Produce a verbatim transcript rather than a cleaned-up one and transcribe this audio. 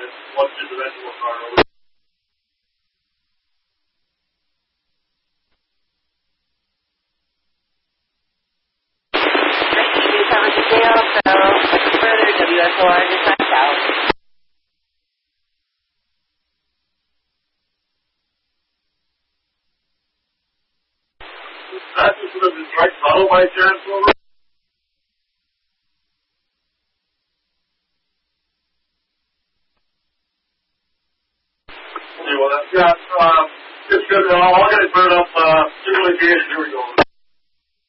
one two-dimensional car over. Further W S O R dispatch out. That's just sort of Detroit tunnel by chance over. Okay, well that's got uh it's good. I'll get it burned up uh simulation. Here we go.